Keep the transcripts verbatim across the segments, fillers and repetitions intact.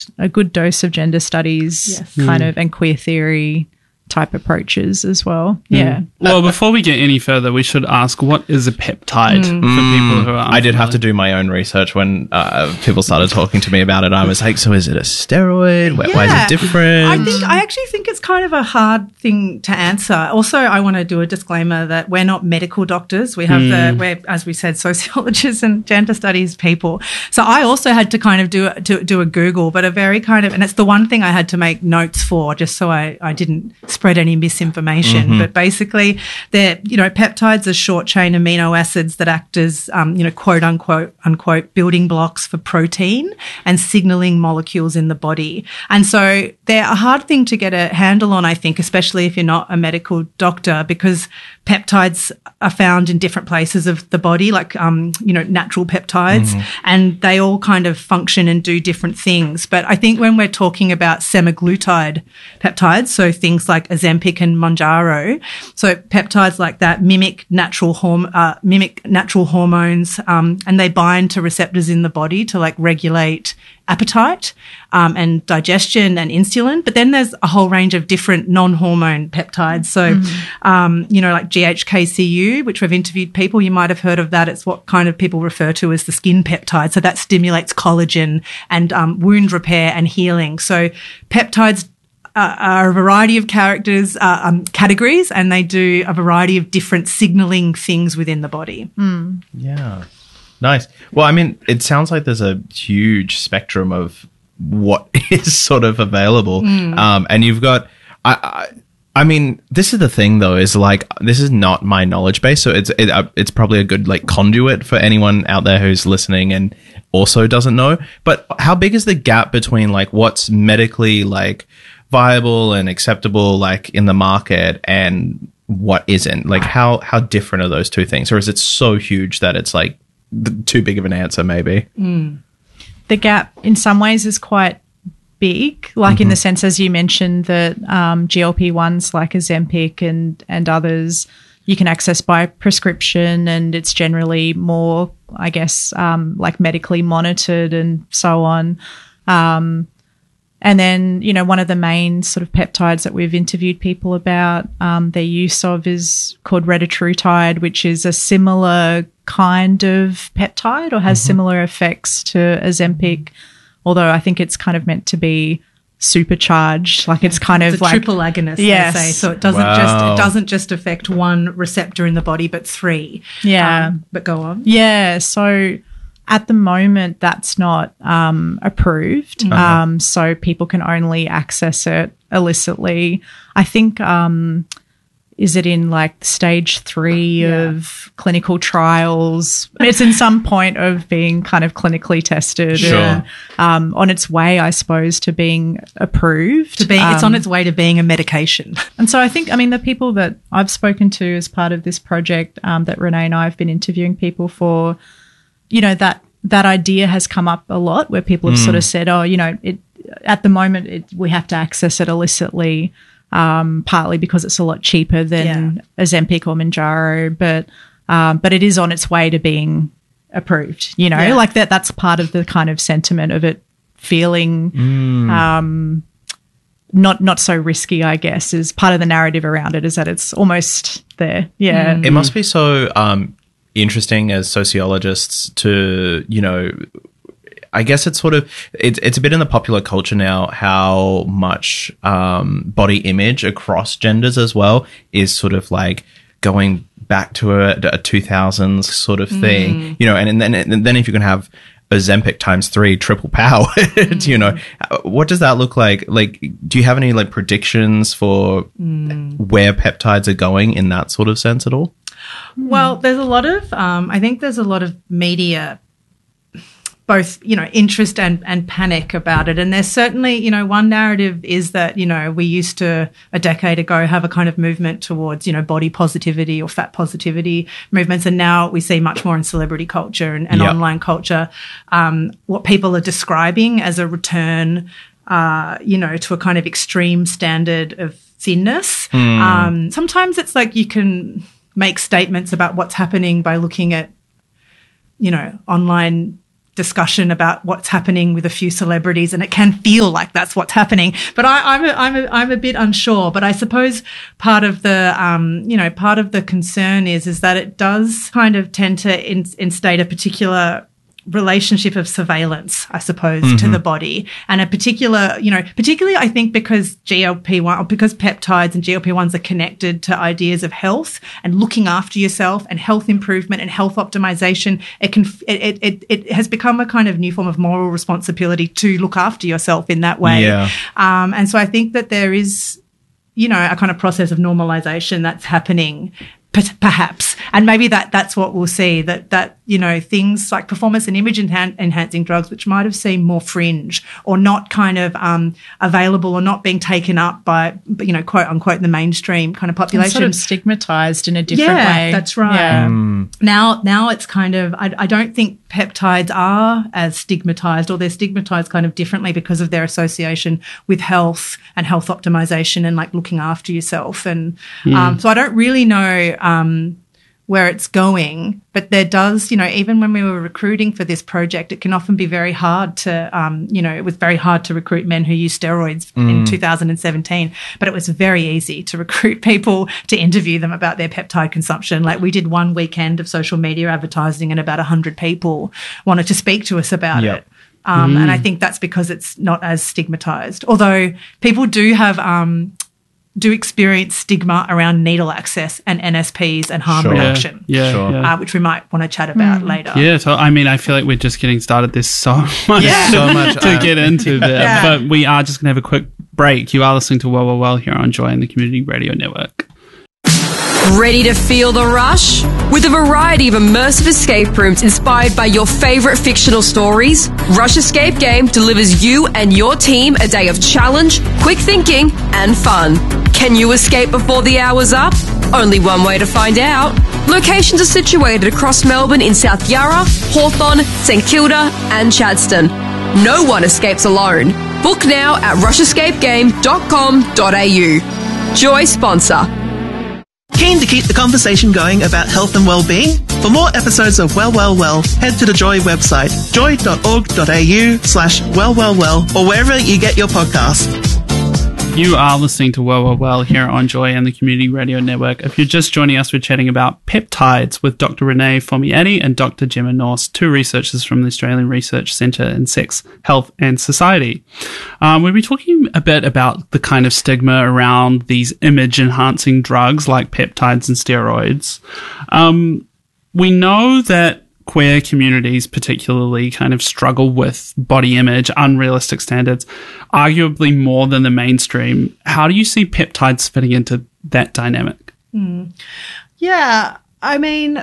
a good dose of gender studies Yes. kind Mm. of and queer theory type approaches as well. Yeah. Well, before we get any further, we should ask, what is a peptide for people who are I did have to unfamiliar? do my own research when uh, people started talking to me about it. I was like, so is it a steroid? Why, why is Yeah. it different? I think I actually think it's kind of a hard thing to answer. Also, I want to do a disclaimer that we're not medical doctors. We have the we're, as we said, sociologists and gender studies people. So I also had to kind of do a- do, do a Google, but a very kind of, and it's the one thing I had to make notes for, just so I, I didn't spread any misinformation. But basically, they're you know peptides are short chain amino acids that act as um, you know quote unquote unquote building blocks for protein and signaling molecules in the body. And so they're a hard thing to get a handle on, I think, especially if you're not a medical doctor, because peptides are found in different places of the body, like, um, you know, natural peptides, and they all kind of function and do different things. But I think when we're talking about semaglutide peptides, so things like Ozempic and Mounjaro, so peptides like that mimic natural horm- uh, mimic natural hormones, um, and they bind to receptors in the body to like regulate appetite um, and digestion and insulin. But then there's a whole range of different non-hormone peptides. So, um, you know, like G H K C U, which we've interviewed people, you might have heard of that. It's what kind of people refer to as the skin peptide. So that stimulates collagen and um, wound repair and healing. So peptides uh, are a variety of characters, uh, um, categories, and they do a variety of different signaling things within the body. Yeah. Nice. Well, I mean, it sounds like there's a huge spectrum of what is sort of available. Um, and you've got, I, I, I mean, this is the thing though, is like, this is not my knowledge base. So it's, it, uh, it's probably a good like conduit for anyone out there who's listening and also doesn't know. But how big is the gap between like what's medically like viable and acceptable, like in the market, and what isn't? Like how, how different are those two things? Or is it so huge that it's like, too big of an answer, maybe? The gap in some ways is quite big, like in the sense, as you mentioned, that um, G L P ones like Ozempic and, and others you can access by prescription, and it's generally more, I guess, um, like medically monitored and so on. Um, and then, you know, one of the main sort of peptides that we've interviewed people about um, their use of is called retatrutide, which is a similar kind of peptide or has similar effects to Ozempic, although I think it's kind of meant to be supercharged. Like it's kind It's of a like triple agonist, Yes. they say. So it doesn't Wow. just it doesn't just affect one receptor in the body, but three. Yeah. Um, but go on. Yeah, so at the moment that's not um, approved, um, so people can only access it illicitly. I think, um, is it in like stage three Yeah. of clinical trials? It's in some point of being kind of clinically tested Sure. and um, on its way, I suppose, to being approved. To being, it's Um, on its way to being a medication. And so I think, I mean, the people that I've spoken to as part of this project um, that Renee and I have been interviewing people for, you know, that that idea has come up a lot where people have sort of said, oh, you know, it at the moment it, we have to access it illicitly, um, partly because it's a lot cheaper than Ozempic or Mounjaro, but um, but it is on its way to being approved, you know, Yeah. like that. That's part of the kind of sentiment of it feeling um, not not so risky, I guess, is part of the narrative around it, is that it's almost there. Yeah. It must be so um, interesting as sociologists to, you know, I guess it's sort of, it's, it's a bit in the popular culture now how much um, body image across genders as well is sort of like going back to a, a two thousands sort of thing, you know, and, and then and then if you can have Ozempic times three, triple powered, you know, what does that look like? Like, do you have any like predictions for where peptides are going in that sort of sense at all? Well, there's a lot of, um, I think there's a lot of media, both, you know, interest and, and panic about it. And there's certainly, you know, one narrative is that, you know, we used to a decade ago have a kind of movement towards, you know, body positivity or fat positivity movements. And now we see much more in celebrity culture and, and Yeah. online culture, um, what people are describing as a return, uh, you know, to a kind of extreme standard of thinness. Um, sometimes it's like you can make statements about what's happening by looking at, you know, online discussion about what's happening with a few celebrities, and it can feel like that's what's happening. But I, I'm a, I'm a, I'm a bit unsure. But I suppose part of the um, you know part of the concern is is that it does kind of tend to in, instate a particular relationship of surveillance, I suppose, mm-hmm. to the body, and a particular, you know, particularly I think because G L P one or because peptides and G L P ones are connected to ideas of health and looking after yourself and health improvement and health optimization. It can, it, it, it has become a kind of new form of moral responsibility to look after yourself in that way. Yeah. Um, and so I think that there is, you know, a kind of process of normalization that's happening. Perhaps, and maybe that that's what we'll see, that that you know things like performance and image enhan- enhancing drugs, which might have seemed more fringe or not kind of um, available or not being taken up by, you know, quote unquote the mainstream kind of population, and sort of stigmatized in a different yeah, way. That's right. Yeah. Mm. Now, now it's kind of I, I don't think peptides are as stigmatized, or they're stigmatized kind of differently because of their association with health and health optimization and like looking after yourself, and mm. um, so I don't really know. Um, where it's going, but there does, you know, even when we were recruiting for this project, it can often be very hard to, um, you know, it was very hard to recruit men who use steroids mm. in two thousand seventeen, but it was very easy to recruit people to interview them about their peptide consumption. Like we did one weekend of social media advertising and about one hundred people wanted to speak to us about yep. it. Um, mm. And I think that's because it's not as stigmatized, although people do have, um, do experience stigma around needle access and N S Ps and harm Sure. reduction, Yeah, Sure. yeah. uh, which we might want to chat about mm. later. Yeah, so I mean, I feel like we're just getting started. There's so much, Yeah. So much to uh, get into there, Yeah. but we are just going to have a quick break. You are listening to Well, Well, Well here on Joy and the Community Radio Network. Ready to feel the rush? With a variety of immersive escape rooms inspired by your favourite fictional stories, Rush Escape Game delivers you and your team a day of challenge, quick thinking, and fun. Can you escape before the hour's up? Only one way to find out. Locations are situated across Melbourne in South Yarra, Hawthorn, St Kilda, and Chadstone. No one escapes alone. Book now at rush escape game dot com dot a u. Joy sponsor. Keen to keep the conversation going about health and well-being? For more episodes of Well, Well, Well, head to the Joy website, joy dot org dot a u slash well, well, well, or wherever you get your podcasts. You are listening to Well, Well, Well here on Joy and the Community Radio Network. If you're just joining us, we're chatting about peptides with Doctor Renee Formiati and Doctor Gemma Norse, two researchers from the Australian Research Centre in Sex, Health and Society. Um, we'll be talking a bit about the kind of stigma around these image-enhancing drugs like peptides and steroids. Um, we know that queer communities particularly kind of struggle with body image, unrealistic standards, arguably more than the mainstream. How do you see peptides fitting into that dynamic? Mm. Yeah, I mean,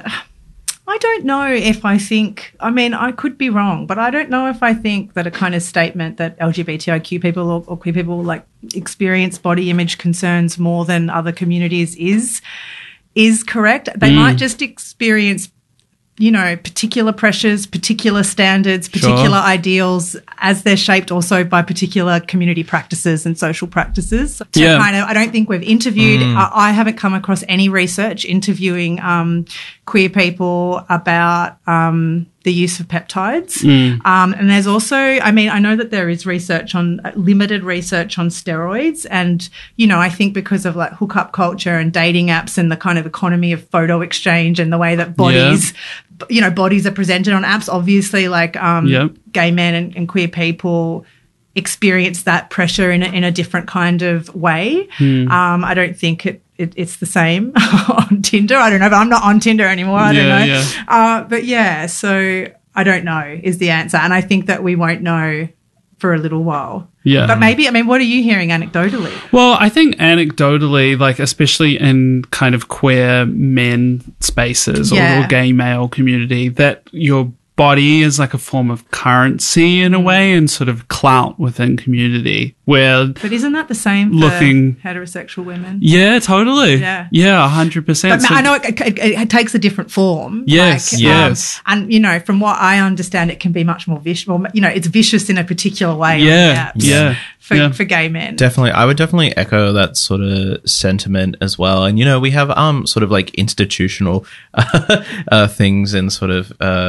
I don't know if I think, I mean, I could be wrong, but I don't know if I think that a kind of statement that L G B T I Q people or, or queer people like experience body image concerns more than other communities is, is correct. They mm. might just experience, you know, particular pressures, particular standards, particular sure. ideals as they're shaped also by particular community practices and social practices. To yeah. kind of, I don't think we've interviewed, Mm. I, I haven't come across any research interviewing um, queer people about um, the use of peptides. Mm. Um, and there's also, I mean, I know that there is research on, uh, limited research on steroids. And, you know, I think because of like hookup culture and dating apps and the kind of economy of photo exchange and the way that bodies, yeah. you know, bodies are presented on apps, obviously like um, yep. gay men and, and queer people experience that pressure in a, in a different kind of way. Mm. Um, I don't think it, it it's the same on Tinder. I don't know, but I'm not on Tinder anymore. I yeah, don't know. Yeah. Uh, but yeah, so I don't know is the answer. And I think that we won't know for a little while. Yeah. But maybe, I mean, what are you hearing anecdotally? Well, I think anecdotally, like especially in kind of queer men spaces Yeah. or, or gay male community, that your body is like a form of currency in a way and sort of clout within community where But isn't that the same for looking heterosexual women? yeah totally Yeah. yeah a hundred percent But I know it, it, it takes a different form. Yes, like, yes. Um, and, you know, from what I understand, it can be much more vicious. Well, you know, it's vicious in a particular way. yeah on the apps yeah For, yeah. for gay men. Definitely. I would definitely echo that sort of sentiment as well. And, you know, we have um sort of like institutional uh, things and sort of uh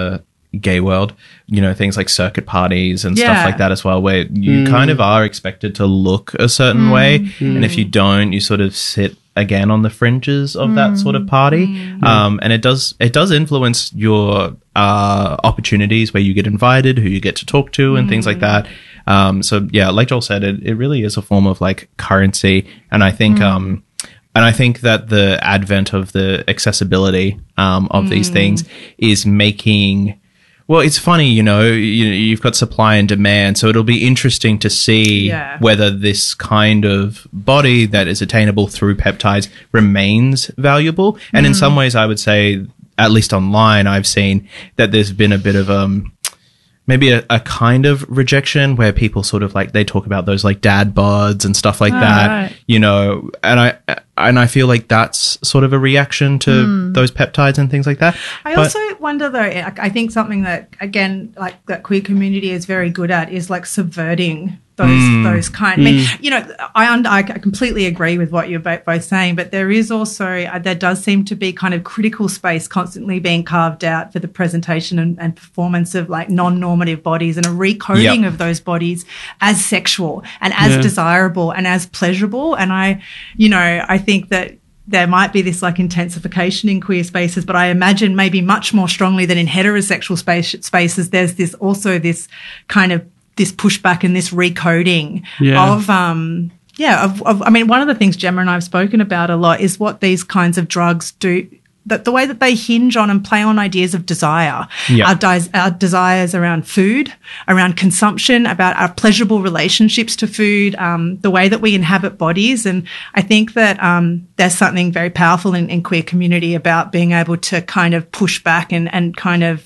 gay world, you know, things like circuit parties and Yeah. stuff like that as well, where you kind of are expected to look a certain way. And if you don't, you sort of sit again on the fringes of that sort of party. Um, and it does, it does influence your uh, opportunities where you get invited, who you get to talk to and things like that. Um, so yeah, like Joel said, it, it really is a form of like currency. And I think, um, and I think that the advent of the accessibility um, of these things is making, well, it's funny, you know, you, you've got supply and demand, so it'll be interesting to see Yeah. whether this kind of body that is attainable through peptides remains valuable. And in some ways, I would say, at least online, I've seen that there's been a bit of um maybe a, a kind of rejection where people sort of like, they talk about those like dad bods and stuff like that, right. you know, and I and I feel like that's sort of a reaction to those peptides and things like that. I But- also wonder, though, I I think something that, again, like that queer community is very good at is like subverting those those kind. I mean, you know, I und- I completely agree with what you're both, both saying, but there is also uh, there does seem to be kind of critical space constantly being carved out for the presentation and, and performance of like non-normative bodies and a recoding Yep. of those bodies as sexual and as Yeah. desirable and as pleasurable. And I, you know, I think that there might be this like intensification in queer spaces, but I imagine maybe much more strongly than in heterosexual space, spaces, there's this also this kind of this pushback and this recoding Yeah. of, um, yeah, of, of, I mean, one of the things Gemma and I have spoken about a lot is what these kinds of drugs do, that the way that they hinge on and play on ideas of desire, Yeah. our, di- our desires around food, around consumption, about our pleasurable relationships to food, um, the way that we inhabit bodies. And I think that um, there's something very powerful in, in queer community about being able to kind of push back and, and kind of,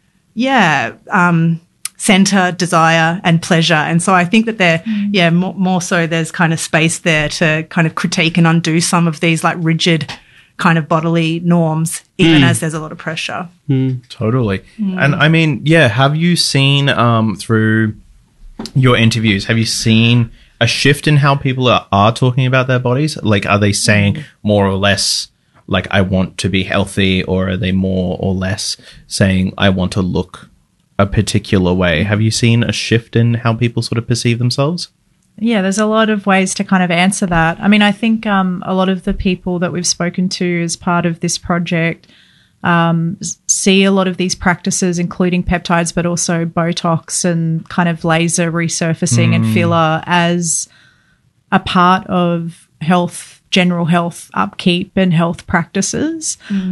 yeah, um, center desire and pleasure. And so I think that there, yeah, more, more so there's kind of space there to kind of critique and undo some of these like rigid kind of bodily norms, even as there's a lot of pressure. Totally. And I mean, yeah, have you seen um, through your interviews, have you seen a shift in how people are, are talking about their bodies? Like, are they saying more or less, like, I want to be healthy, or are they more or less saying, I want to look a particular way? Have you seen a shift in how people sort of perceive themselves? Yeah, there's a lot of ways to kind of answer that. I mean, I think um, a lot of the people that we've spoken to as part of this project um, s- see a lot of these practices, including peptides, but also Botox and kind of laser resurfacing and filler, as a part of health, general health upkeep and health practices.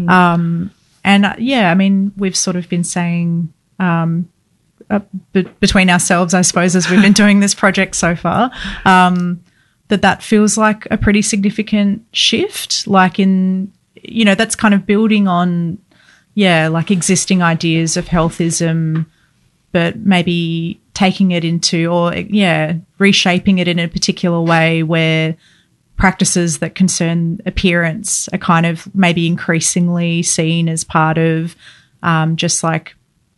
Um, and uh, yeah, I mean, we've sort of been saying um, uh, b- between ourselves, I suppose, as we've been doing this project so far, um, that that feels like a pretty significant shift. Like in, you know, that's kind of building on, yeah, like existing ideas of healthism, but maybe taking it into, or yeah, reshaping it in a particular way where practices that concern appearance are kind of maybe increasingly seen as part of um, just like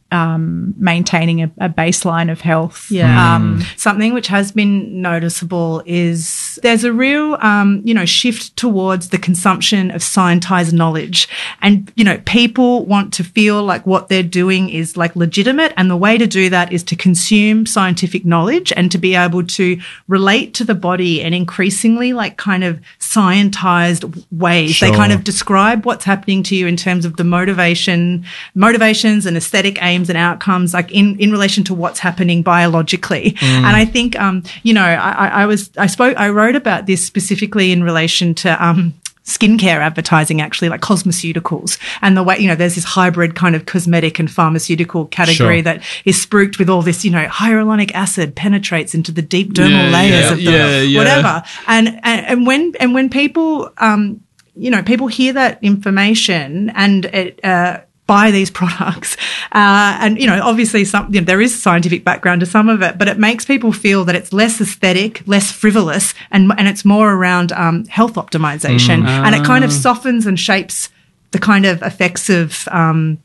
um, maintaining a, a baseline of health. Yeah. Um, Something which has been noticeable is there's a real, um, you know, shift towards the consumption of scientized knowledge. And, you know, people want to feel like what they're doing is like legitimate. And the way to do that is to consume scientific knowledge and to be able to relate to the body in increasingly like kind of scientized ways. Sure. They kind of describe what's happening to you in terms of the motivation, motivations and aesthetic aims and outcomes, like in, in relation to what's happening biologically. And I think, um, you know, I, I was, I spoke, I wrote about this specifically in relation to, um, skincare advertising, actually, like cosmeceuticals, and the way, you know, there's this hybrid kind of cosmetic and pharmaceutical category Sure. that is spruiked with all this, you know, hyaluronic acid penetrates into the deep dermal Yeah, layers yeah, of the yeah, yeah. whatever. And, and and when and when people, um, you know, people hear that information and it, uh, buy these products, uh, and you know, obviously, some you know, there is scientific background to some of it, but it makes people feel that it's less aesthetic, less frivolous, and and it's more around um, health optimization, and it kind of softens and shapes the kind of effects of um,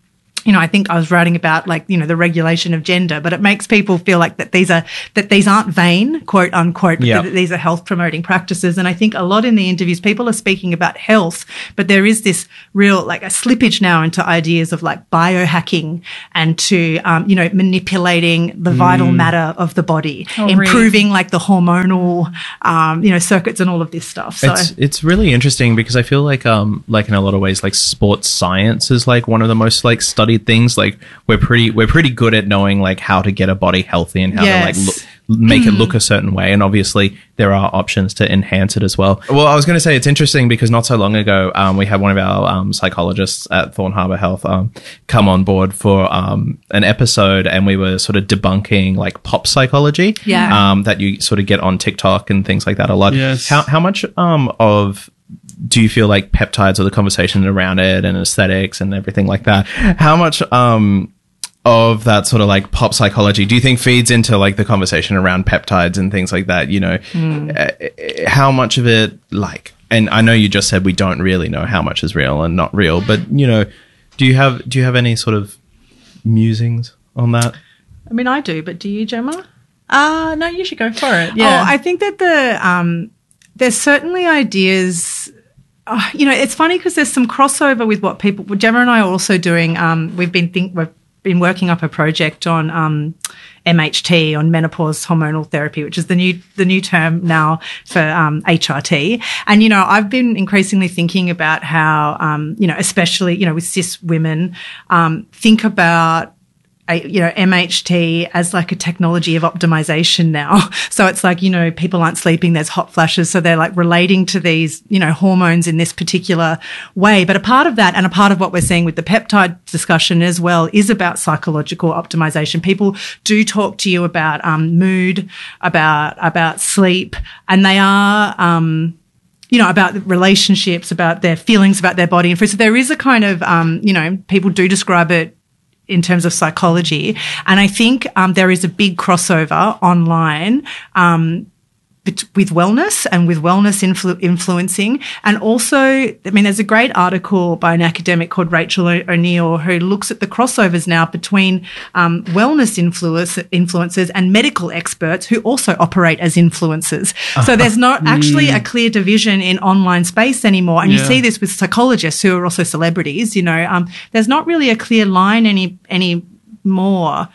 you know, I think I was writing about like, you know, the regulation of gender, but it makes people feel like that these are, that these aren't vain, quote unquote, but Yep. that these are health promoting practices. And I think a lot in the interviews, people are speaking about health, but there is this real, like a slippage now into ideas of like biohacking and to, um, you know, manipulating the vital matter of the body, Oh, improving like the hormonal, um, you know, circuits and all of this stuff. So It's it's really interesting because I feel like um like in a lot of ways like sports science is like one of the most like studied things. Like we're pretty we're pretty good at knowing like how to get a body healthy and how Yes. to like look, make it look a certain way, and obviously there are options to enhance it as well. Well, I was going to say it's interesting because not so long ago um we had one of our um psychologists at Thorn Harbour Health um come on board for um an episode, and we were sort of debunking like pop psychology, Yeah. um that you sort of get on TikTok and things like that a lot. Yes. How how much um of do you feel like peptides or the conversation around it and aesthetics and everything like that, how much um of that sort of like pop psychology do you think feeds into like the conversation around peptides and things like that, you know? Uh, how much of it, like, and I know you just said we don't really know how much is real and not real, but you know, do you have do you have any sort of musings on that? I mean, I do, but do you, Gemma? Uh, no, you should go for it. Yeah. Oh, I think that the um, there's certainly ideas. Oh, you know, it's funny because there's some crossover with what people. Well, Gemma and I are also doing. Um, we've been think we've been working up a project on um, M H T, on menopause hormonal therapy, which is the new the new term now for um, H R T. And you know, I've been increasingly thinking about how um, you know, especially you know, with cis women, um, think about. A, you know, M H T as like a technology of optimization now. So it's like, you know, people aren't sleeping, there's hot flashes. So they're like relating to these, you know, hormones in this particular way. But a part of that and a part of what we're seeing with the peptide discussion as well is about psychological optimization. People do talk to you about um, mood, about, about sleep, and they are, um, you know, about relationships, about their feelings about their body and food. So there is a kind of, um, you know, people do describe it in terms of psychology. And I think um, there is a big crossover online um, bet- with wellness and with wellness influ- influencing. And also, I mean, there's a great article by an academic called Rachel o- O'Neill who looks at the crossovers now between um, wellness influence- influencers and medical experts who also operate as influencers. So there's not actually a clear division in online space anymore. And you Yeah. see this with psychologists who are also celebrities, you know, um, there's not really a clear line any, any more,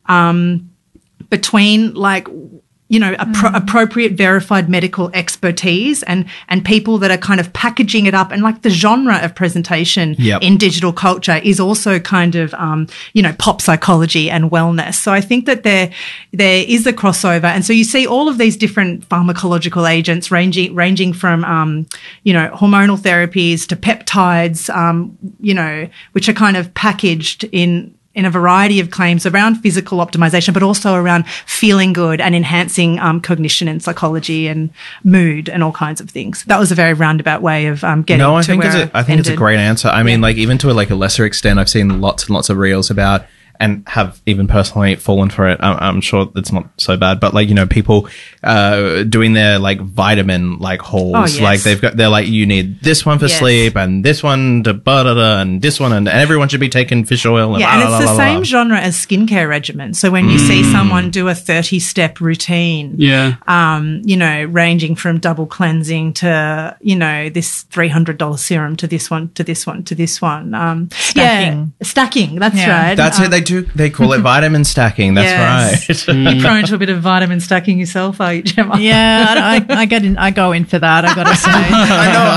um, between like, you know, appro- appropriate verified medical expertise and, and people that are kind of packaging it up. And like the genre of presentation Yep. in digital culture is also kind of, um, you know, pop psychology and wellness. So I think that there, there is a crossover. And so you see all of these different pharmacological agents ranging, ranging from, um, you know, hormonal therapies to peptides, um, you know, which are kind of packaged in, in a variety of claims around physical optimization, but also around feeling good and enhancing um, cognition and psychology and mood and all kinds of things. That was a very roundabout way of um, getting No, I to think where it's a, I think it's a ended. great answer. I mean, like even to a, like a lesser extent, I've seen lots and lots of reels about, and have even personally fallen for it. I'm, I'm sure it's not so bad, but like, you know, people uh doing their like vitamin like hauls. Oh, yes. Like they've got, they're like, you need this one for Yes. sleep and this one to da da da and this one, and, and everyone should be taking fish oil. And Yeah, and blah, it's blah, the blah, same blah. genre as skincare regimen. So when you see someone do a thirty-step routine, Yeah. um, you know, ranging from double cleansing to, you know, this three hundred dollars serum to this one, to this one, to this one. Um, Stacking. Yeah, stacking, that's Yeah. right. That's Um, it. They do. They call it vitamin stacking. That's Yes. right. You're prone to a bit of vitamin stacking yourself, are you, Gemma? Yeah, I, I, I get in. I go in for that. I got to say. I know.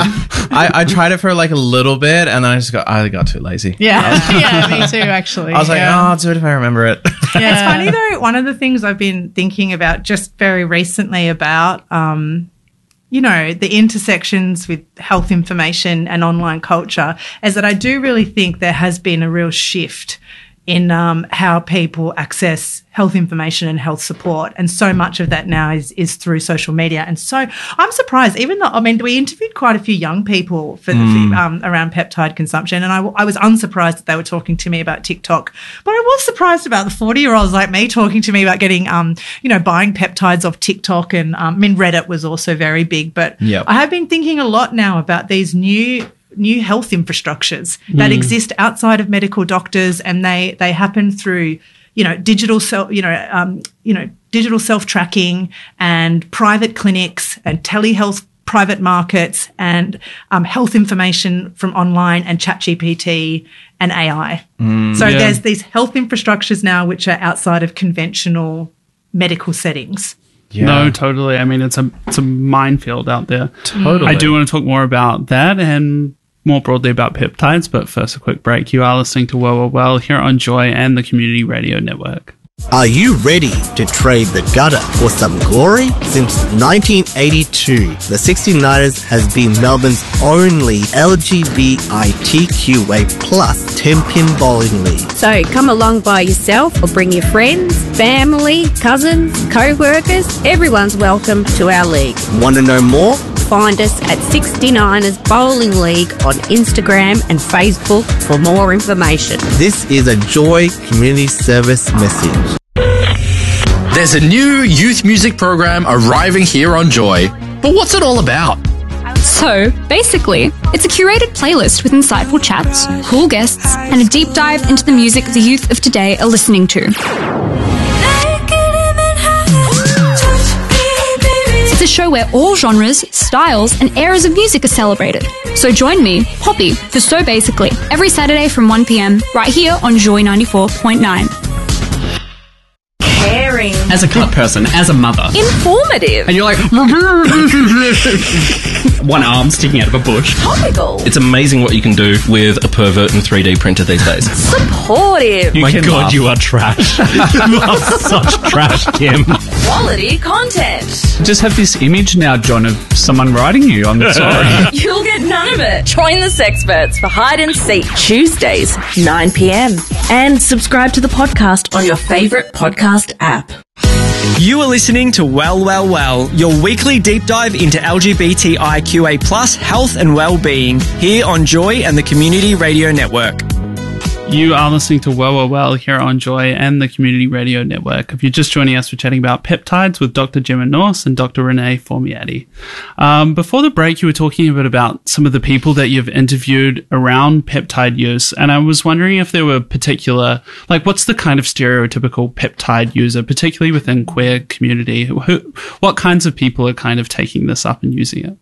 I, I, I I tried it for like a little bit, and then I just got I got too lazy. Yeah, yeah, me too. Actually, I was like, yeah. oh, I'll do it if I remember it. Yeah. It's funny though, one of the things I've been thinking about just very recently about, um, you know, the intersections with health information and online culture is that I do really think there has been a real shift in um, how people access health information and health support. And so much of that now is is through social media. And so I'm surprised, even though, I mean, we interviewed quite a few young people for, Mm. for um, around peptide consumption. And I, I was unsurprised that they were talking to me about TikTok. But I was surprised about the forty-year-olds like me talking to me about getting, um, you know, buying peptides off TikTok. And um, I mean, Reddit was also very big. But Yep. I have been thinking a lot now about these new new health infrastructures that exist outside of medical doctors, and they they happen through, you know, digital self, you know, um, you know, digital self-tracking and private clinics and telehealth private markets and um, health information from online and ChatGPT and A I. Mm, so yeah. there's these health infrastructures now which are outside of conventional medical settings. Yeah. No, totally. I mean, it's a it's a minefield out there. Totally. I do want to talk more about that and more broadly about peptides, but first a quick break. You are listening to Well, Well, Well here on Joy and the Community Radio Network. Are you ready to trade the gutter for some glory? Since nineteen eighty-two, the sixty-niners has been Melbourne's only L G B T Q A plus ten-pin bowling league. So come along by yourself or bring your friends, family, cousins, co-workers. Everyone's welcome to our league. Want to know more? Find us at sixty-niners Bowling League on Instagram and Facebook for more information. This is a Joy Community Service message. There's a new youth music program arriving here on Joy. But what's it all about? So, basically, it's a curated playlist with insightful chats, cool guests, and a deep dive into the music the youth of today are listening to. It's a show where all genres, styles, and eras of music are celebrated. So join me, Poppy, for So Basically, every Saturday from one p.m, right here on Joy ninety-four point nine. Caring. As a colour person, as a mother. Informative. And you're like, one arm sticking out of a bush. Topical. It's amazing what you can do with a pervert and three D printer these days. Supportive. Oh my God, laugh. You are trash. You are such trash, Kim. Quality content. Just have this image now, John, of someone writing you. I'm sorry. You'll get none of it. Join the Sexperts for Hide and Seek Tuesdays, nine p.m. And subscribe to the podcast on your favourite podcast app. You are listening to Well, Well, Well, your weekly deep dive into L G B T I Q A plus health and well-being here on Joy and the Community Radio Network. You are listening to Well, Well, Well here on Joy and the Community Radio Network. If you're just joining us, we're chatting about peptides with Doctor Gemma Norse and Doctor Renee Formiati. Um, before the break, you were talking a bit about some of the people that you've interviewed around peptide use, and I was wondering if there were particular, like, what's the kind of stereotypical peptide user, particularly within queer community? Who, what kinds of people are kind of taking this up and using it?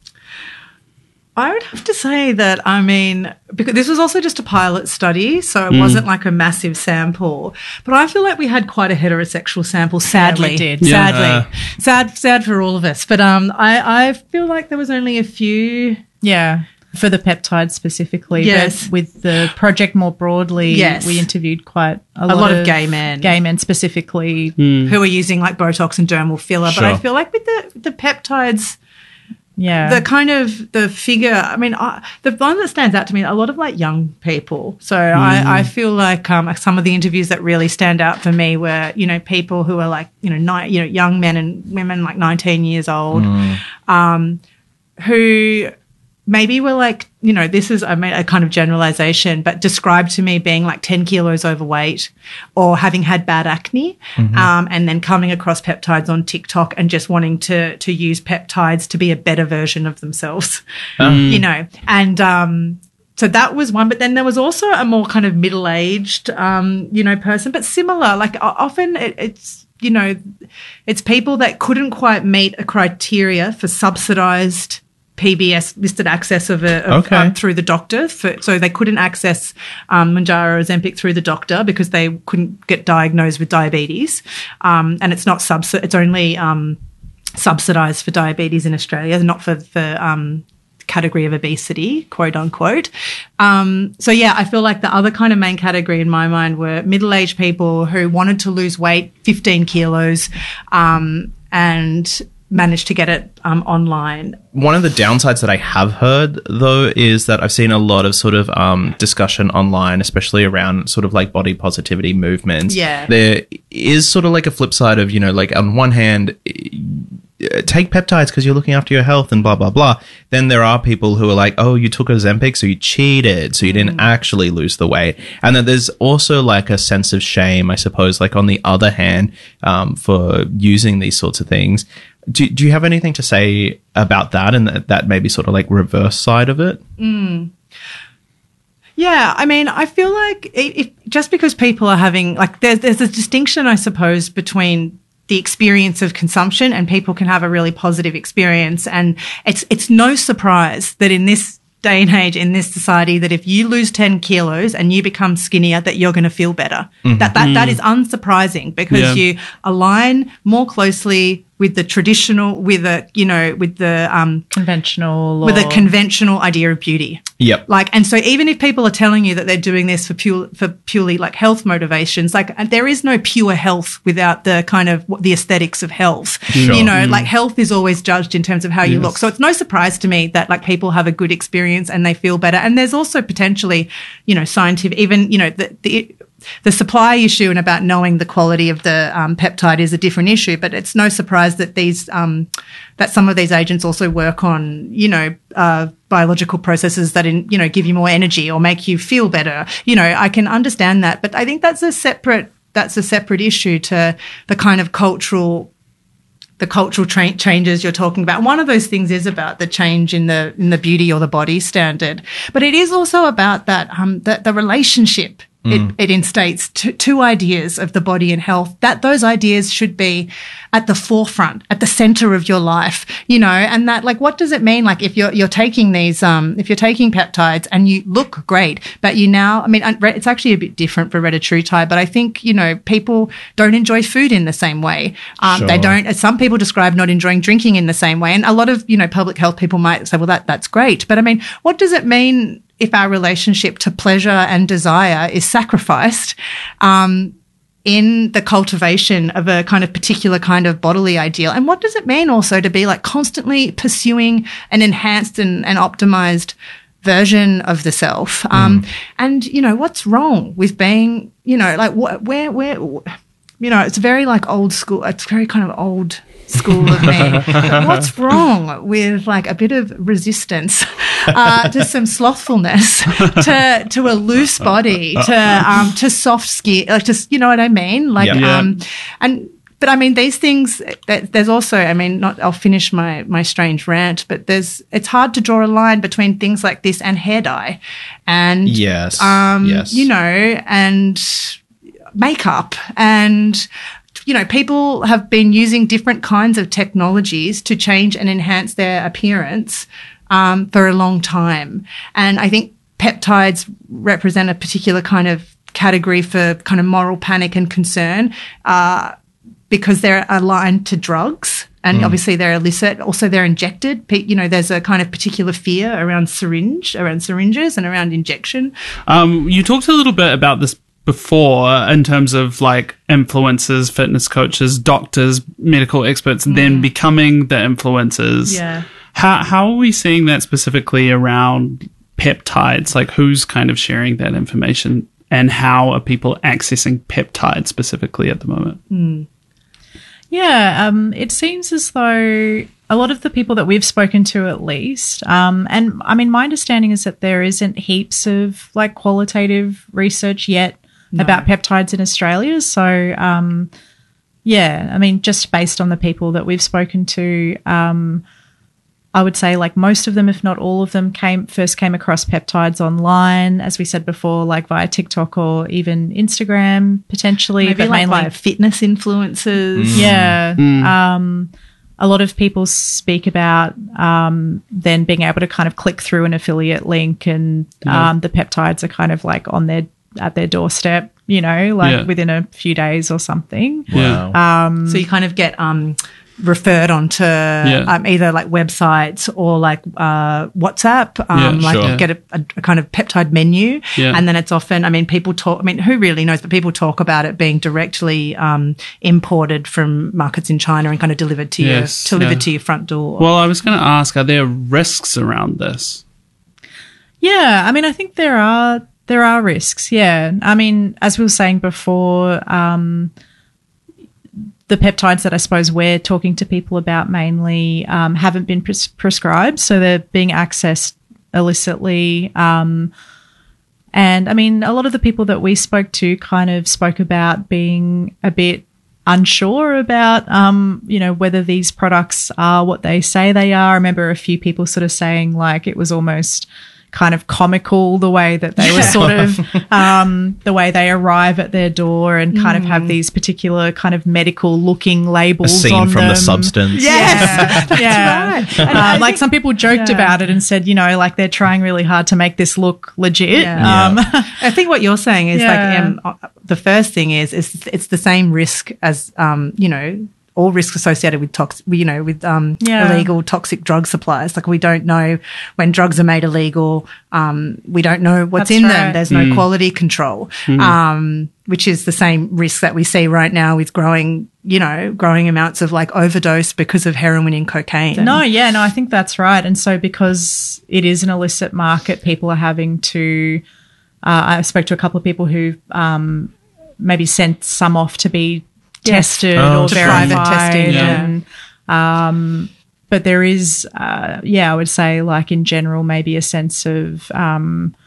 I would have to say that, I mean, because this was also just a pilot study, so it mm. wasn't like a massive sample. But I feel like we had quite a heterosexual sample, sadly. Yeah, we did. Yeah. Sadly. Uh, Sad sad for all of us. But um, I, I feel like there was only a few. Yeah, for the peptide specifically. Yes. But with the project more broadly, yes. we interviewed quite a, a lot, lot of, of gay men. Gay men specifically. Mm. Who are using like Botox and dermal filler. Sure. But I feel like with the, the peptides... Yeah. The kind of the figure, I mean, I, the one that stands out to me, a lot of like young people. So mm. I, I feel like um, some of the interviews that really stand out for me were, you know, people who are like, you know, ni- you know, young men and women like nineteen years old, mm. um, who maybe were like, you know, this is, I mean, a kind of generalization, but described to me being like ten kilos overweight or having had bad acne, mm-hmm. um, and then coming across peptides on TikTok and just wanting to to use peptides to be a better version of themselves, mm. you know, and um, so that was one. But then there was also a more kind of middle-aged, um, you know, person, but similar. Like often it, it's, you know, it's people that couldn't quite meet a criteria for subsidized P B S listed access of a of, okay. um, through the doctor, for, so they couldn't access um, Mounjaro or Ozempic through the doctor because they couldn't get diagnosed with diabetes, um, and it's not subsi- It's only um, subsidised for diabetes in Australia, not for the um, category of obesity, quote unquote. Um, so yeah, I feel like the other kind of main category in my mind were middle-aged people who wanted to lose weight, fifteen kilos, um, and managed to get it um, online. One of the downsides that I have heard, though, is that I've seen a lot of sort of um, discussion online, especially around sort of like body positivity movements. Yeah. There is sort of like a flip side of, you know, like on one hand, take peptides because you're looking after your health and blah, blah, blah. Then there are people who are like, oh, you took Ozempic, so you cheated, so you didn't mm. actually lose the weight. And then there's also like a sense of shame, I suppose, like on the other hand, um, for using these sorts of things. do, do you have anything to say about that and that, that maybe sort of like reverse side of it? Mm. Yeah, I mean, I feel like it, it, just because people are having, like, there's, there's a distinction, I suppose, between the experience of consumption and people can have a really positive experience. And it's it's no surprise that in this day and age, in this society, that if you lose ten kilos and you become skinnier, that you're going to feel better. Mm-hmm. That, that, that is unsurprising because yeah. you align more closely with the traditional, with the, you know, with the um, conventional, with a conventional idea of beauty. Yep. Like, and so even if people are telling you that they're doing this for pure, for purely like health motivations, like there is no pure health without the kind of the aesthetics of health. Sure. You know, mm. like health is always judged in terms of how you yes. look. So it's no surprise to me that like people have a good experience and they feel better. And there's also potentially, you know, scientific, even, you know, the, the, The supply issue and about knowing the quality of the um, peptide is a different issue, but it's no surprise that these um, that some of these agents also work on, you know, uh, biological processes that, in, you know, give you more energy or make you feel better. You know, I can understand that, but I think that's a separate that's a separate issue to the kind of cultural. the cultural tra- changes you're talking about. One of those things is about the change in the in the beauty or the body standard, but it is also about that um the, the relationship. Mm. It, it instates two, two ideas of the body and health, that those ideas should be at the forefront, at the center of your life, you know, and that, like, what does it mean? Like, if you're, you're taking these, um, if you're taking peptides and you look great, but you now, I mean, it's actually a bit different for retatrutide, but I think, you know, people don't enjoy food in the same way. Um, sure. They don't, some people describe not enjoying drinking in the same way. And a lot of, you know, public health people might say, well, that, that's great. But I mean, what does it mean if our relationship to pleasure and desire is sacrificed um, in the cultivation of a kind of particular kind of bodily ideal? And what does it mean also to be like constantly pursuing an enhanced and, and optimized version of the self? Um, mm. And, you know, what's wrong with being, you know, like wh- where, where, you know, it's very like old school, it's very kind of old school of me. But what's wrong with like a bit of resistance uh, to some slothfulness, to to a loose body, to um, to soft skin, like just, you know what I mean? Like, yeah. um, and but I mean these things. There's also, I mean, not. I'll finish my my strange rant, but there's. It's hard to draw a line between things like this and hair dye, and yes, um, yes, you know, and makeup and. You know, people have been using different kinds of technologies to change and enhance their appearance um, for a long time. And I think peptides represent a particular kind of category for kind of moral panic and concern uh, because they're aligned to drugs. And mm. obviously they're illicit. Also, they're injected. You know, there's a kind of particular fear around syringe, around syringes and around injection. Um, you talked a little bit about this before in terms of like influencers, fitness coaches, doctors, medical experts, mm. then becoming the influencers. Yeah. How how are we seeing that specifically around peptides? Like who's kind of sharing that information and how are people accessing peptides specifically at the moment? Mm. Yeah, um, it seems as though a lot of the people that we've spoken to at least, um, and I mean, my understanding is that there isn't heaps of like qualitative research yet no. about peptides in Australia. So, um, yeah, I mean, just based on the people that we've spoken to, um, I would say like most of them, if not all of them, came first came across peptides online, as we said before, like via TikTok or even Instagram potentially. Maybe but like mainly via fitness influencers. Mm. Yeah. Mm. Um, a lot of people speak about um, then being able to kind of click through an affiliate link and Yeah. um, the peptides are kind of like on their at their doorstep, you know, like Yeah. within a few days or something. Yeah. Um, So you kind of get um, referred onto Yeah. um, either like websites or like uh, WhatsApp, um, Yeah, like sure. you get a, a, a kind of peptide menu. Yeah. And then it's often, I mean, people talk, I mean, who really knows, but people talk about it being directly um, imported from markets in China and kind of delivered to Yes, your, delivered yeah. to your front door. Well, I was going to ask, are there risks around this? Yeah, I mean, I think there are there are risks. Yeah, I mean, as we were saying before, um, the peptides that I suppose we're talking to people about mainly um, haven't been pres- prescribed, so they're being accessed illicitly. Um, and I mean, a lot of the people that we spoke to kind of spoke about being a bit unsure about, um, you know, whether these products are what they say they are. I remember a few people sort of saying like it was almost kind of comical the way that they were sort of um, the way they arrive at their door and kind mm. of have these particular kind of medical looking labels a scene on from them. The Substance. Yes. That's yeah. right. Um, like some people joked yeah. about it and said, you know, like they're trying really hard to make this look legit. Yeah. Um, yeah. I think what you're saying is Yeah. like um, the first thing is is it's the same risk as um, you know, all risks associated with tox, you know, with um, Yeah. illegal toxic drug supplies. Like we don't know when drugs are made illegal. Um, we don't know what's That's in right. them. There's no Mm. quality control, Mm. um, which is the same risk that we see right now with growing, you know, growing amounts of like overdose because of heroin and cocaine. No, yeah, no, I think that's right. And so because it is an illicit market, people are having to, uh, I spoke to a couple of people who um, maybe sent some off to be Yes. tested Oh, or to verified. private testing, yeah. And, um, but there is, uh, yeah, I would say like in general, maybe a sense of, um,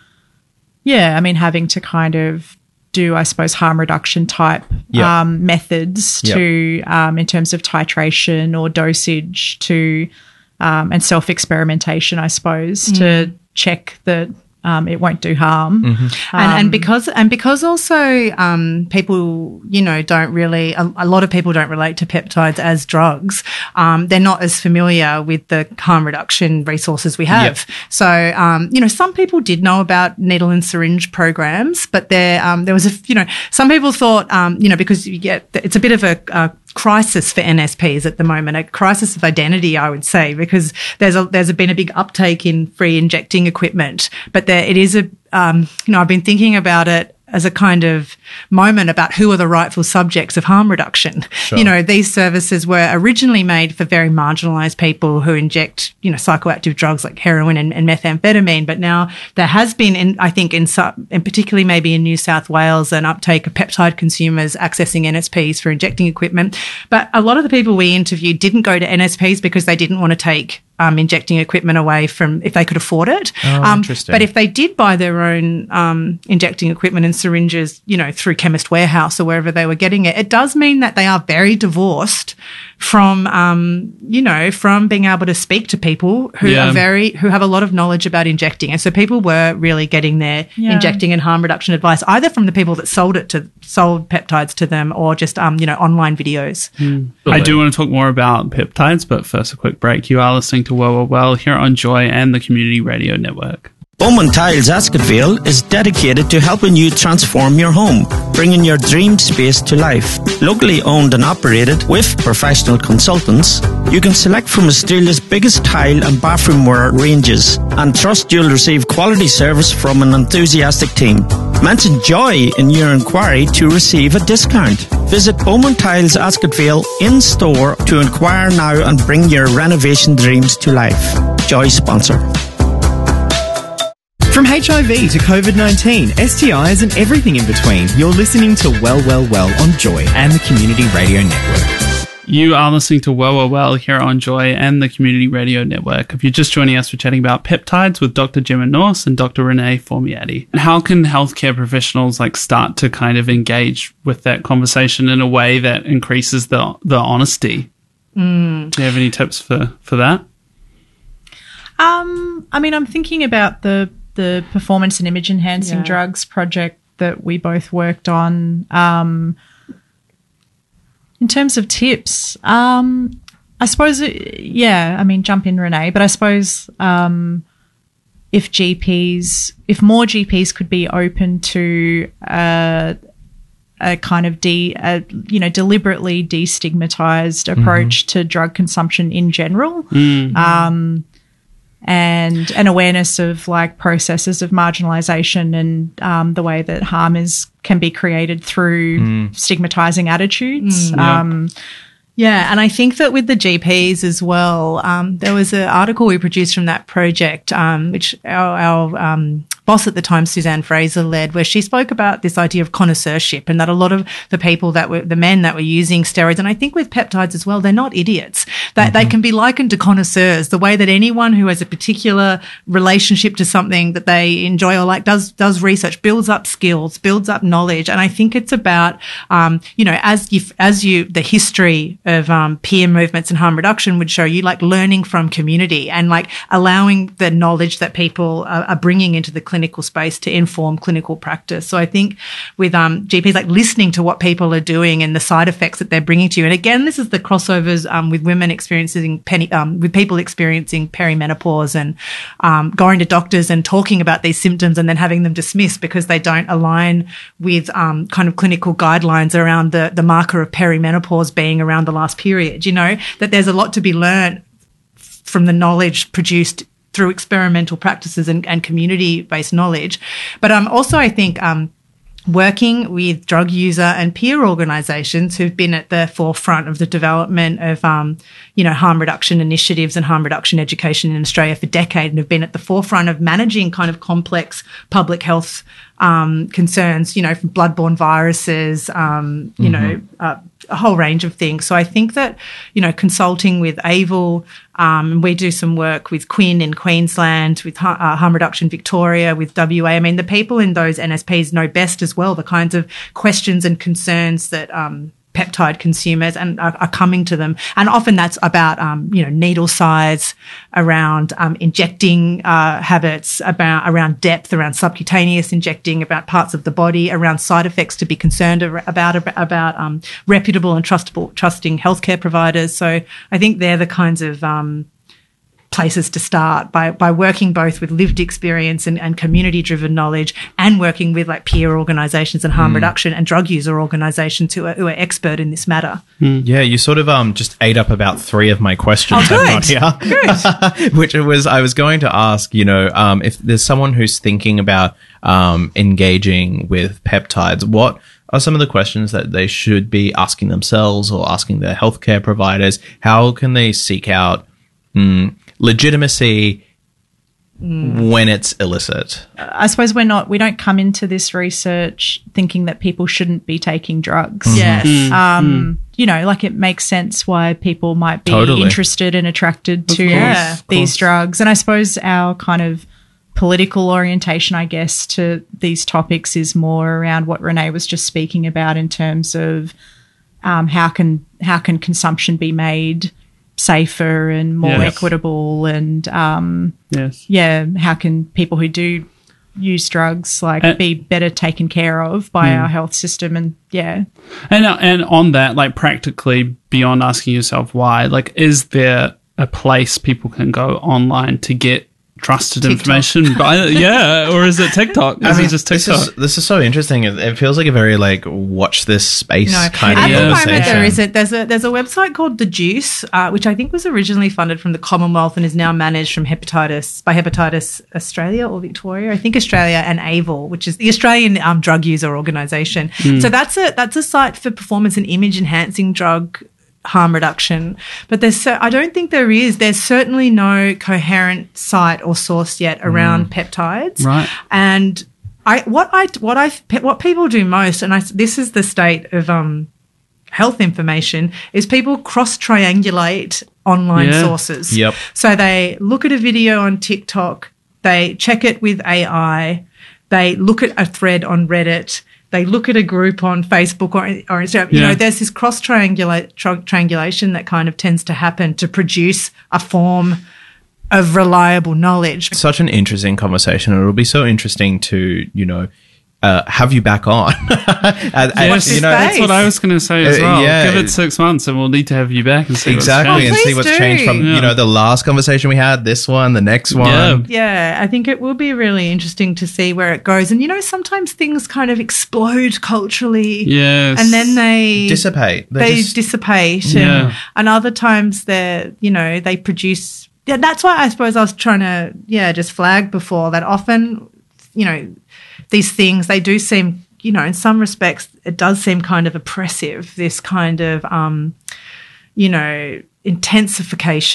yeah, I mean, having to kind of do, I suppose, harm reduction type Yeah. um, methods Yeah. to, um, in terms of titration or dosage to, um, and self-experimentation, I suppose, to check that um, it won't do harm. Mm-hmm. and, Um, and because and because also um, people, you know, don't really a, a lot of people don't relate to peptides as drugs. Um, they're not as familiar with the harm reduction resources we have. Yep. So um, you know, some people did know about needle and syringe programs, but there um, there was a you know some people thought um, you know because you get it's a bit of a, a crisis for N S Ps at the moment, a crisis of identity, I would say, because there's a, there's a, been a big uptake in free injecting equipment, but there it is a, um, you know, I've been thinking about it as a kind of moment about who are the rightful subjects of harm reduction. Sure. You know, these services were originally made for very marginalised people who inject, you know, psychoactive drugs like heroin and, and methamphetamine. But now there has been, in, I think, in, in particularly maybe in New South Wales, an uptake of peptide consumers accessing N S Ps for injecting equipment. But a lot of the people we interviewed didn't go to N S Ps because they didn't want to take Um, injecting equipment away from if they could afford it. Oh, um, interesting. But if they did buy their own um, injecting equipment and syringes, you know, through Chemist Warehouse or wherever they were getting it, it does mean that they are very divorced from, um, you know, from being able to speak to people who Yeah. are very, who have a lot of knowledge about injecting. And so people were really getting their Yeah. injecting and harm reduction advice either from the people that sold it to, sold peptides to them or just, um, you know, online videos. I do want to talk more about peptides, but first a quick break. You are listening to Well, Well, Well here on Joy and the Community Radio Network. Bowman Tiles Ascotville is dedicated to helping you transform your home, bringing your dream space to life. Locally owned and operated with professional consultants, you can select from Australia's biggest tile and bathroomware ranges and trust you'll receive quality service from an enthusiastic team. Mention Joy in your inquiry to receive a discount. Visit Bowman Tiles Ascotville in store to inquire now and bring your renovation dreams to life. Joy sponsor. From H I V to COVID nineteen, S T Is and everything in between, you're listening to Well, Well, Well on Joy and the Community Radio Network. You are listening to Well, Well, Well here on Joy and the Community Radio Network. If you're just joining us, we're chatting about peptides with Doctor Gemma Norse and Doctor Renee Formiati. How can healthcare professionals like start to kind of engage with that conversation in a way that increases the the honesty? Mm. Do you have any tips for, for that? Um, I mean, I'm thinking about the the performance and image enhancing Yeah. drugs project that we both worked on. Um, in terms of tips, um, I suppose, it, yeah, I mean, jump in, Renee, but I suppose um, if G Ps, if more G Ps could be open to uh, a kind of de, a, you know, deliberately destigmatized approach to drug consumption in general. Mm. Um, and an awareness of like processes of marginalization and um, the way that harm is can be created through Mm. stigmatizing attitudes. Mm. Yeah. Um, Yeah, and I think that with the G Ps as well, um, there was an article we produced from that project, um, which our, our um, boss at the time, Suzanne Fraser, led, where she spoke about this idea of connoisseurship, and that a lot of the people that were, the men that were using steroids, and I think with peptides as well, they're not idiots. That mm-hmm. they can be likened to connoisseurs, the way that anyone who has a particular relationship to something that they enjoy or like does, does research, builds up skills, builds up knowledge. And I think it's about, um, you know, as you, as you, the history of, um, peer movements and harm reduction would show you, like learning from community and like allowing the knowledge that people are, are bringing into the clinical space to inform clinical practice. So I think with um, G Ps, like listening to what people are doing and the side effects that they're bringing to you. And again, this is the crossovers um, with women experiencing penny, um, with people experiencing perimenopause and um, going to doctors and talking about these symptoms and then having them dismissed because they don't align with um, kind of clinical guidelines around the the marker of perimenopause being around the last period. You know, that there's a lot to be learned from the knowledge produced through experimental practices and, and community-based knowledge. But um, also I think um, working with drug user and peer organisations who've been at the forefront of the development of, um, you know, harm reduction initiatives and harm reduction education in Australia for decades and have been at the forefront of managing kind of complex public health um, concerns, you know, from bloodborne viruses, um, you mm-hmm. know, uh, a whole range of things. So I think that, you know, consulting with AVIL, um, we do some work with Quinn in Queensland, with uh, Harm Reduction Victoria, with W A. I mean, the people in those N S Ps know best as well the kinds of questions and concerns that um, peptide consumers and are, are coming to them. And often that's about, um, you know, needle size, around um, injecting uh, habits, about around depth, around subcutaneous injecting, about parts of the body, around side effects to be concerned about, about um, reputable and trustable, trusting healthcare providers. So I think they're the kinds of um, places to start by by working both with lived experience and, and community-driven knowledge, and working with like peer organisations and harm mm. reduction and drug user organisations who are, who are expert in this matter. Mm. Yeah, you sort of um just ate up about three of my questions. Oh, good. I've got here. Good. Which was I was going to ask, you know, um, if there's someone who's thinking about um engaging with peptides, what are some of the questions that they should be asking themselves or asking their healthcare providers? How can they seek out mm, legitimacy mm. when it's illicit? I suppose we're not, we don't come into this research thinking that people shouldn't be taking drugs. Mm-hmm. Yes. Mm. Um, mm. You know, like it makes sense why people might be totally. interested and attracted of to course, these drugs. And I suppose our kind of political orientation, I guess, to these topics is more around what Renee was just speaking about in terms of um, how can how can consumption be made safer and more yes. equitable, and um, yes, yeah, how can people who do use drugs like and, be better taken care of by mm. our health system? And yeah, and uh, and on that, like practically beyond asking yourself why, like is there a place people can go online to get trusted TikTok. information? By, yeah, or is it TikTok? Is I mean, it just this TikTok? is, this is so interesting. It, it feels like a very like watch this space No, kind at of the conversation. moment there isn't. There's a there's a website called The Juice, uh, which I think was originally funded from the Commonwealth and is now managed from hepatitis by Hepatitis Australia or Victoria. I think Australia, and AVIL, which is the Australian um, Drug User Organisation. Mm. So that's a that's a site for performance and image enhancing drug harm reduction, but there's so, I don't think there is there's certainly no coherent site or source yet around mm. peptides, right? And I what I what I what people do most, and I this is the state of um health information, is people cross triangulate online yeah. sources. Yep. So they look at a video on TikTok, they check it with A I, they look at a thread on Reddit, they look at a group on Facebook or, or Instagram. You yeah. know, there's this cross triangulate tri- triangulation that kind of tends to happen to produce a form of reliable knowledge. Such an interesting conversation. It'll be so interesting to, you know, uh, have you back on. and, yes, and, you know, that's what I was going to say as well. Uh, yeah. Give it six months and we'll need to have you back and see exactly what's changed. and Oh, see what's do. changed from Yeah. you know the last conversation we had, this one, the next one. Yeah. Yeah, I think it will be really interesting to see where it goes. And, you know, sometimes things kind of explode culturally. Yes. And then they Dissipate. They They just- dissipate. Yeah. And, and other times they're, you know, they produce. Yeah, that's why I suppose I was trying to, yeah, just flag before that often, you know, these things, they do seem, you know, in some respects, it does seem kind of oppressive, this kind of, um, you know, intensification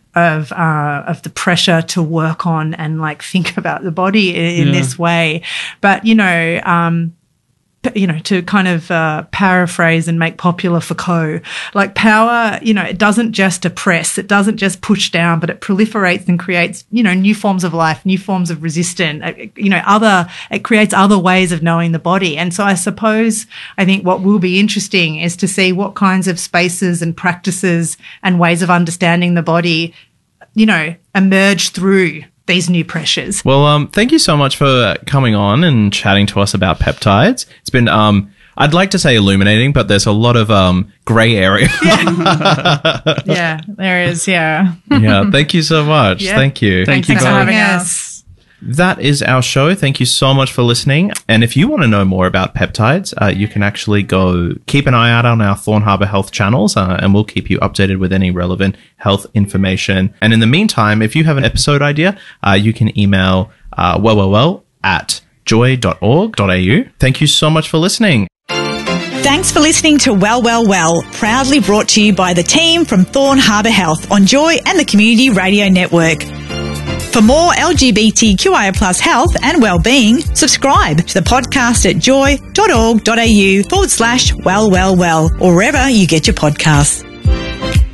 of uh, of the pressure to work on and like think about the body in, in Yeah. this way. But you know, um, p- you know, to kind of uh, paraphrase and make popular Foucault, like power, you know, it doesn't just oppress, it doesn't just push down, but it proliferates and creates, you know, new forms of life, new forms of resistance. uh, You know, other it creates other ways of knowing the body. And so I suppose I think what will be interesting is to see what kinds of spaces and practices and ways of understanding the body, you know, emerge through these new pressures. Well, um, thank you so much for coming on and chatting to us about peptides. It's been, um, I'd like to say illuminating, but there's a lot of um, grey area. Yeah, there is. Yeah. Yeah, thank you so much. Yeah. Thank you. Thank Thanks you for both. having us. That is our show. Thank you so much for listening. And if you want to know more about peptides, uh, you can actually go keep an eye out on our Thorn Harbour Health channels, uh, and we'll keep you updated with any relevant health information. And in the meantime, if you have an episode idea, uh, you can email uh, well, well, well at joy dot org dot a u. Thank you so much for listening. Thanks for listening to Well, Well, Well, proudly brought to you by the team from Thorn Harbour Health on Joy and the Community Radio Network. For more L G B T Q I A plus health and wellbeing, subscribe to the podcast at joy dot org dot a u forward slash well, well, well, or wherever you get your podcasts.